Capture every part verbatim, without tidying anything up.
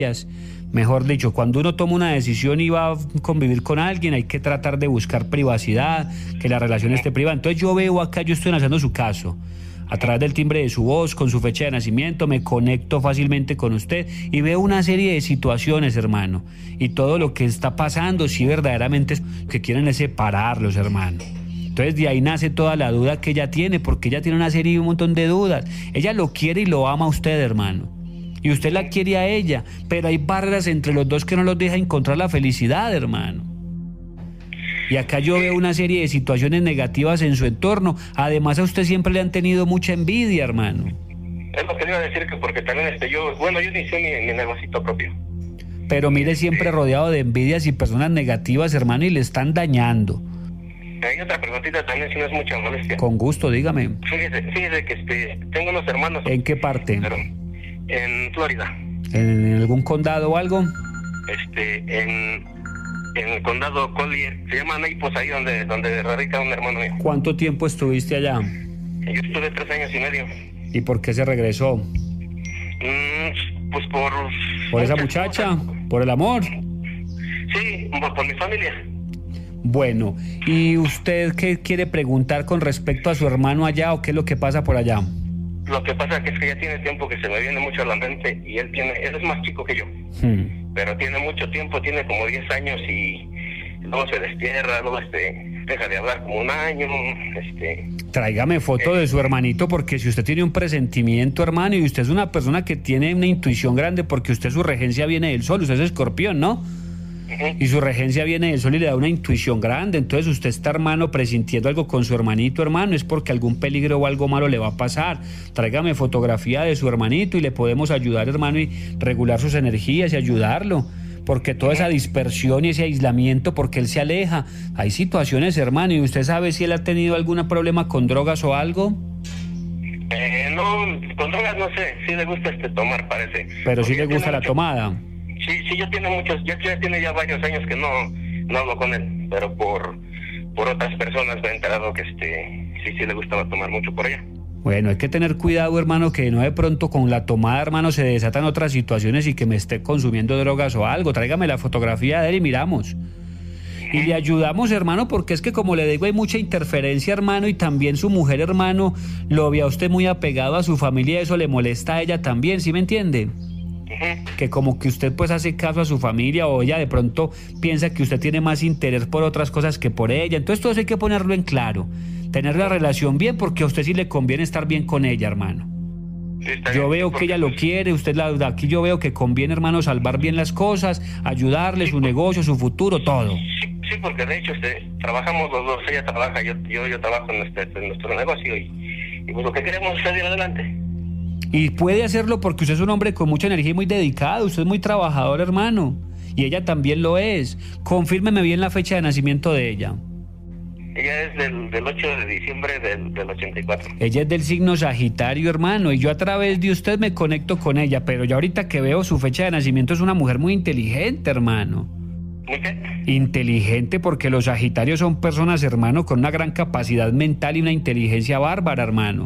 Mejor dicho, cuando uno toma una decisión y va a convivir con alguien, hay que tratar de buscar privacidad, que la relación esté privada. Entonces yo veo acá, yo estoy analizando su caso, a través del timbre de su voz, con su fecha de nacimiento, me conecto fácilmente con usted y veo una serie de situaciones, hermano. Y todo lo que está pasando, sí, verdaderamente es que quieren es separarlos, hermano. Entonces de ahí nace toda la duda que ella tiene, porque ella tiene una serie y un montón de dudas. Ella lo quiere y lo ama a usted, hermano. Y usted la quiere a ella, pero hay barreras entre los dos que no los deja encontrar la felicidad, hermano. Y acá yo veo una serie de situaciones negativas en su entorno. Además, a usted siempre le han tenido mucha envidia, hermano. Es lo que le iba a decir, que porque también este, yo, bueno, yo inicié mi, mi negocito propio. Pero mire, siempre rodeado de envidias y personas negativas, hermano, y le están dañando. Hay otra preguntita también, si no es mucha molestia. Con gusto, dígame. Fíjese, fíjese que este, tengo unos hermanos. ¿En qué parte? Pero, en Florida. ¿En algún condado o algo? Este, en, en el condado Collier, se llama Naples, ahí donde, donde radica un hermano mío. ¿Cuánto tiempo estuviste allá? Yo estuve tres años y medio. ¿Y por qué se regresó? Mm, pues por... ¿Por esa muchacha? ¿Por el amor? Sí, por, por mi familia. Bueno, ¿y usted qué quiere preguntar con respecto a su hermano allá o qué es lo que pasa por allá? Lo que pasa es que ya tiene tiempo que se me viene mucho a la mente y él tiene, él es más chico que yo, hmm. pero tiene mucho tiempo, tiene como diez años y luego se destierra, luego este, deja de hablar como un año, este... Tráigame foto eh, de su hermanito, porque si usted tiene un presentimiento, hermano, y usted es una persona que tiene una intuición grande, porque usted su regencia viene del sol, usted es escorpión, ¿no? Y su regencia viene del sol y le da una intuición grande. Entonces usted está, hermano, presintiendo algo con su hermanito, hermano, es porque algún peligro o algo malo le va a pasar. Tráigame fotografía de su hermanito y le podemos ayudar, hermano, y regular sus energías y ayudarlo, porque toda esa dispersión y ese aislamiento, porque él se aleja. Hay situaciones, hermano, y usted sabe si él ha tenido algún problema con drogas o algo. Eh, no, con drogas no sé, sí le gusta este tomar, parece. Pero sí le gusta la mucho... tomada. Sí, sí, yo tiene muchos, ya, ya tiene ya varios años que no, no hablo con él, pero por, por otras personas me he enterado que este, sí, sí le gustaba tomar mucho por ella. Bueno, hay que tener cuidado, hermano, que no de pronto con la tomada, hermano, se desatan otras situaciones y que me esté consumiendo drogas o algo. Tráigame la fotografía de él y miramos. Y le ayudamos, hermano, porque es que, como le digo, hay mucha interferencia, hermano, y también su mujer, hermano, lo ve a usted muy apegado a su familia, eso le molesta a ella también, ¿sí me entiende? Que como que usted pues hace caso a su familia, o ella de pronto piensa que usted tiene más interés por otras cosas que por ella. Entonces todo eso hay que ponerlo en claro, tener la relación bien, porque a usted sí le conviene estar bien con ella, hermano. Sí, yo veo que ella lo quiere, usted la aquí yo veo que conviene, hermano, salvar bien las cosas, ayudarle, sí, su negocio, su futuro, todo. Sí, sí, porque de hecho este, trabajamos los dos, ella trabaja, yo yo, yo trabajo en, este, en nuestro negocio y, y pues lo que queremos es salir adelante. Y puede hacerlo porque usted es un hombre con mucha energía y muy dedicado, usted es muy trabajador, hermano, y ella también lo es. Confírmeme bien la fecha de nacimiento de ella. Ella es del, del ocho de diciembre del, del ochenta y cuatro. Ella es del signo Sagitario, hermano, y yo a través de usted me conecto con ella, pero ya ahorita que veo su fecha de nacimiento es una mujer muy inteligente, hermano. ¿Muy qué? Inteligente, porque los Sagitarios son personas, hermano, con una gran capacidad mental y una inteligencia bárbara, hermano.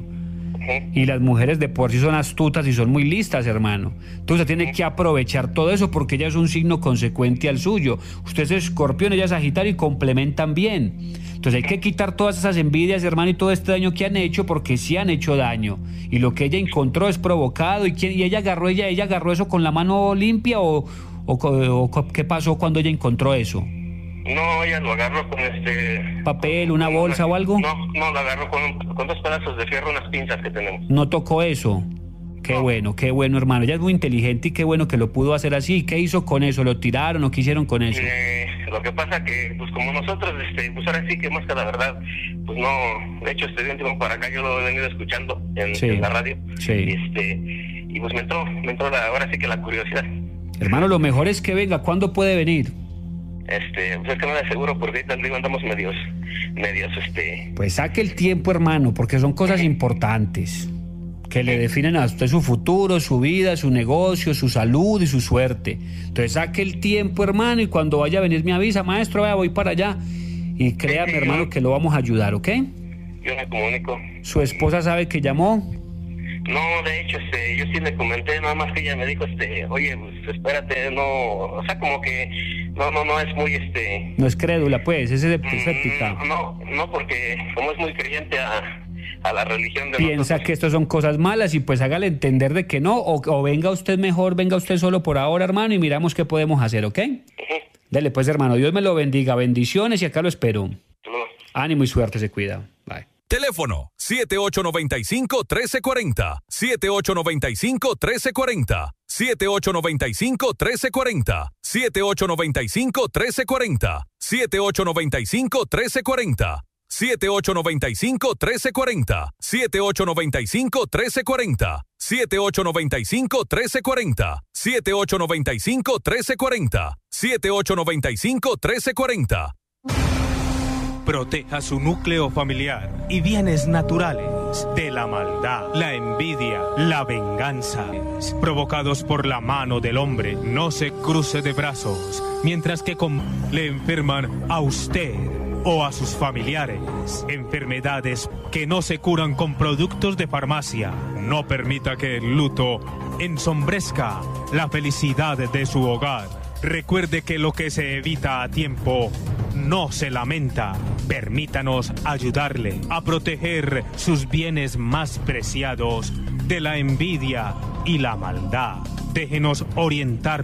Y las mujeres de por sí son astutas y son muy listas, hermano. Entonces usted tiene que aprovechar todo eso, porque ella es un signo consecuente al suyo. Usted es Escorpión, ella es Sagitario, y complementan bien. Entonces hay que quitar todas esas envidias, hermano, y todo este daño que han hecho, porque sí han hecho daño. Y lo que ella encontró es provocado. ¿Y, quién, y ella agarró ella ella agarró eso con la mano limpia o, o, o qué pasó cuando ella encontró eso? No, ella lo agarró con este... ¿Papel, una bolsa o algo? No, no, lo agarró con, con dos pedazos de fierro, unas pinzas que tenemos. ¿No tocó eso? Qué no. Bueno, qué bueno, hermano. Ella es muy inteligente y qué bueno que lo pudo hacer así. ¿Qué hizo con eso? ¿Lo tiraron o qué hicieron con eso? Eh, lo que pasa que, pues como nosotros, este, pues ahora sí que más que la verdad, pues no... De hecho, este de un tiempo para acá yo lo he venido escuchando en, sí. en la radio. Sí. Y, este, y pues me entró, me entró la, ahora sí que la curiosidad. Hermano, lo mejor es que venga. ¿Cuándo puede venir? Este, pues es que no le aseguro, porque ahorita digo, andamos medios, medios, este... Pues saque el tiempo, hermano, porque son cosas importantes que le definen a usted su futuro, su vida, su negocio, su salud y su suerte. Entonces saque el tiempo, hermano, y cuando vaya a venir me avisa, maestro, vaya, voy para allá. Y créame, sí, hermano, que lo vamos a ayudar, ¿ok? Yo me comunico. ¿Su esposa sabe que llamó? No, de hecho, este, yo sí le comenté, nada más que ella me dijo, este, oye, pues espérate, no, o sea, como que, no, no, no es muy, este... No es crédula, pues, es escéptica. Mm, no, no, porque como es muy creyente a, a la religión de Piensa nosotros, que esto son cosas malas y pues hágale entender de que no, o, o venga usted mejor, venga usted solo por ahora, hermano, y miramos qué podemos hacer, ¿ok? Uh-huh. Dele, pues, hermano, Dios me lo bendiga, bendiciones y acá lo espero. No. Ánimo y suerte, se cuida. Bye. Teléfono siete ocho nueve cinco, uno tres cuatro cero, siete ocho nueve cinco, uno tres cuatro cero, siete ocho nueve cinco, uno tres cuatro cero, siete ocho nueve cinco, uno tres cuatro cero, siete ocho nueve cinco, uno tres cuatro cero, siete ocho nueve cinco, uno tres cuatro cero, siete ocho nueve cinco, uno tres cuatro cero, siete ocho nueve cinco, uno tres cuatro cero, siete ocho nueve cinco, uno tres cuatro cero, siete ocho nueve cinco, uno tres cuatro cero. Proteja su núcleo familiar y bienes naturales de la maldad, la envidia, la venganza, provocados por la mano del hombre. No se cruce de brazos, mientras que con le enferman a usted o a sus familiares. Enfermedades que no se curan con productos de farmacia. No permita que el luto ensombrezca la felicidad de su hogar. Recuerde que lo que se evita a tiempo no se lamenta. Permítanos ayudarle a proteger sus bienes más preciados de la envidia y la maldad. Déjenos orientar